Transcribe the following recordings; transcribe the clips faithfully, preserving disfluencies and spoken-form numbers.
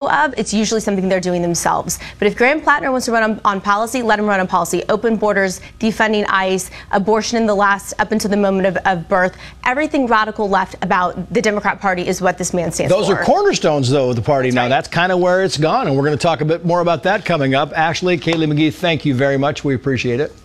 of, it's usually something they're doing themselves. But if Graham Plattner wants to run on, on policy, let him run on policy. Open borders, defunding ICE, abortion in the last, up until the moment of, of birth. Everything radical left about the Democrat Party is what this man stands Those for. Those are cornerstones, though, of the party. That's now, right. That's kind of where it's gone, and we're going to talk a bit more about that coming up. Ashley, Kaylee McGee, thank you very much. We appreciate it.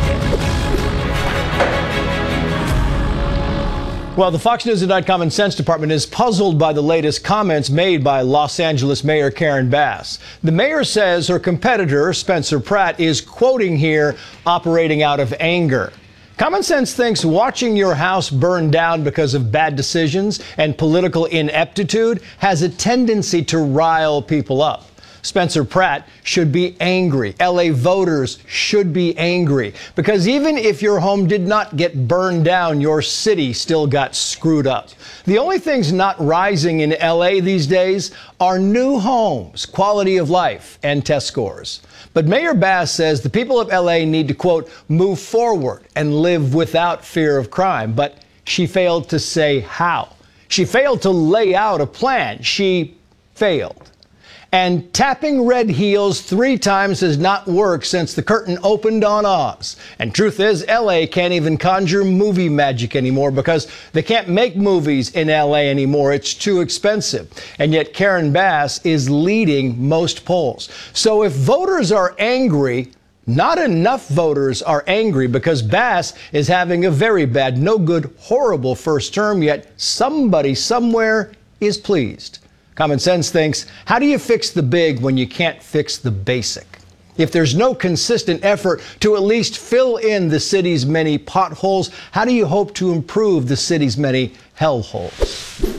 Well, the Fox News Tonight Common Sense Department is puzzled by the latest comments made by Los Angeles Mayor Karen Bass. The mayor says her competitor, Spencer Pratt, is, quoting here, operating out of anger. Common Sense thinks watching your house burn down because of bad decisions and political ineptitude has a tendency to rile people up. Spencer Pratt should be angry. L A voters should be angry, because even if your home did not get burned down, your city still got screwed up. The only things not rising in L A these days are new homes, quality of life, and test scores. But Mayor Bass says the people of L A need to, quote, move forward and live without fear of crime. But she failed to say how. She failed to lay out a plan. She failed. And tapping red heels three times has not worked since the curtain opened on Oz. And truth is, L A can't even conjure movie magic anymore because they can't make movies in L A anymore. It's too expensive. And yet Karen Bass is leading most polls. So if voters are angry, not enough voters are angry because Bass is having a very bad, no good, horrible first term, yet somebody somewhere is pleased. Common Sense thinks, how do you fix the big when you can't fix the basic? If there's no consistent effort to at least fill in the city's many potholes, how do you hope to improve the city's many hellholes?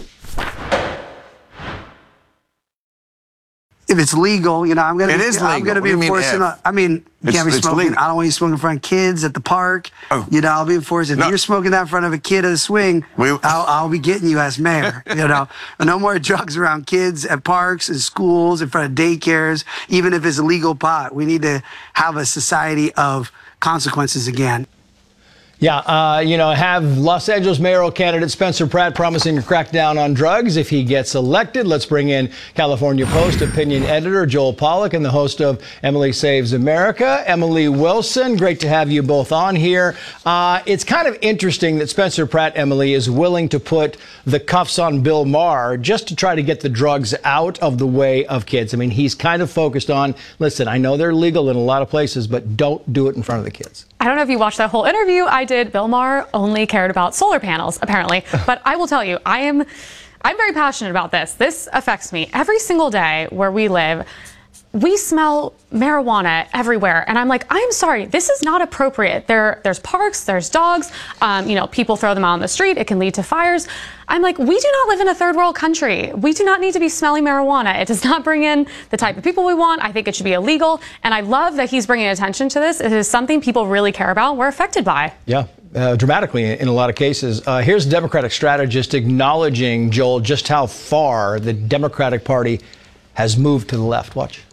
If it's legal, you know, I'm gonna. It be, is legal. I'm gonna What be do you mean enforcing. if? On, I mean, you It's- can't be it's smoking. legal. I don't want you smoking in front of kids at the park. Oh. You know, I'll be enforcing. No. If you're smoking that in front of a kid at a swing, We- I'll, I'll be getting you as mayor. You know, no more drugs around kids at parks and schools, in front of daycares. Even if it's a legal pot, we need to have a society of consequences again. Yeah, uh, you know, have Los Angeles mayoral candidate Spencer Pratt promising to crack down on drugs if he gets elected. Let's bring in California Post opinion editor Joel Pollack and the host of Emily Saves America, Emily Wilson. Great to have you both on here. Uh, it's kind of interesting that Spencer Pratt, Emily, is willing to put the cuffs on Bill Maher just to try to get the drugs out of the way of kids. I mean, he's kind of focused on, listen, I know they're legal in a lot of places, but don't do it in front of the kids. I don't know if you watched that whole interview I did. Bill Maher only cared about solar panels, apparently. But I will tell you, I am I'm very passionate about this. This affects me. Every single day where we live, we smell marijuana everywhere. And I'm like, I'm sorry, this is not appropriate. There, there's parks, there's dogs, um, you know, people throw them out on the street. It can lead to fires. I'm like, we do not live in a third world country. We do not need to be smelling marijuana. It does not bring in the type of people we want. I think it should be illegal. And I love that he's bringing attention to this. It is something people really care about. We're affected by. Yeah. Uh, dramatically in, in a lot of cases. Uh, here's a Democratic strategist acknowledging, Joel, just how far the Democratic Party has moved to the left. Watch.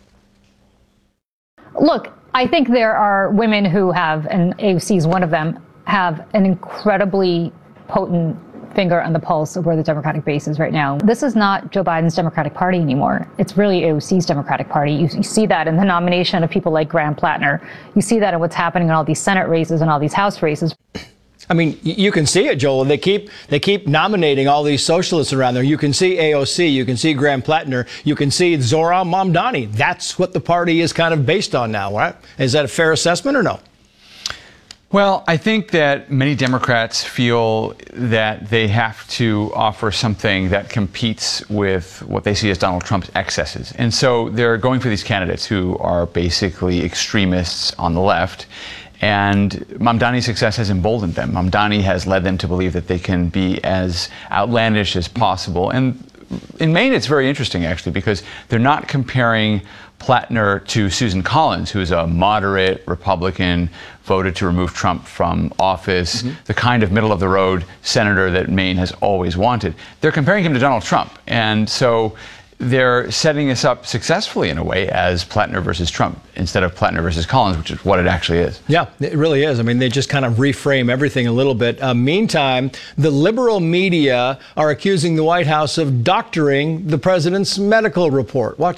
Look, I think there are women who have, and A O C is one of them, have an incredibly potent finger on the pulse of where the Democratic base is right now. This is not Joe Biden's Democratic Party anymore. It's really A O C's Democratic Party. You, you see that in the nomination of people like Graham Plattner. You see that in what's happening in all these Senate races and all these House races. I mean, you can see it, Joel. They keep they keep nominating all these socialists around there. You can see A O C, you can see Graham Plattner, you can see Zohran Mamdani. That's what the party is kind of based on now, right? Is that a fair assessment or no? Well, I think that many Democrats feel that they have to offer something that competes with what they see as Donald Trump's excesses. And so they're going for these candidates who are basically extremists on the left. And Mamdani's success has emboldened them. Mamdani has led them to believe that they can be as outlandish as possible. And in Maine, it's very interesting, actually, because they're not comparing Plattner to Susan Collins, who's a moderate Republican, voted to remove Trump from office, mm-hmm. the kind of middle-of-the-road senator that Maine has always wanted. They're comparing him to Donald Trump. And so they're setting us up successfully in a way as Plattner versus Trump instead of Plattner versus Collins, which is what it actually is. Yeah, it really is. I mean, they just kind of reframe everything a little bit. Uh, meantime, the liberal media are accusing the White House of doctoring the president's medical report. Watch.